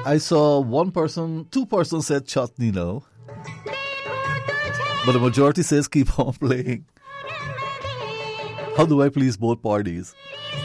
I saw two persons said chutney no. But the majority says keep on playing. How do I please both parties?